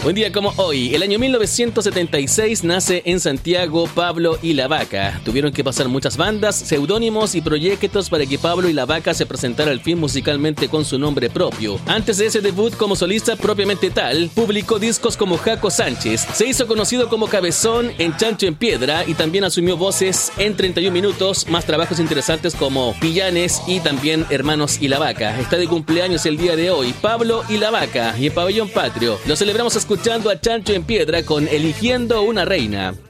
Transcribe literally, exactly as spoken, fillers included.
Un día como hoy, el año mil novecientos setenta y seis, nace en Santiago Pablo y la Vaca. Tuvieron que pasar muchas bandas, seudónimos y proyectos para que Pablo y la Vaca se presentara al fin musicalmente con su nombre propio. Antes de ese debut como solista propiamente tal, publicó discos como Jaco Sánchez, se hizo conocido como Cabezón en Chancho en Piedra y también asumió voces en treinta y un minutos, más trabajos interesantes como Pillanes y también Hermanos y la Vaca. Está de cumpleaños el día de hoy Pablo y la Vaca, y en Pabellón Patrio lo celebramos escuchando a Chancho en Piedra con Eligiendo una Reina.